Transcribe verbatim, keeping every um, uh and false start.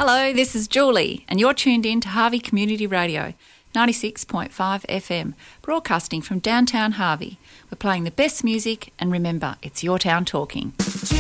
Hello, this is Julie, and you're tuned in to Harvey Community Radio, ninety-six point five F M, broadcasting from downtown Harvey. We're playing the best music, and remember, it's your town talking.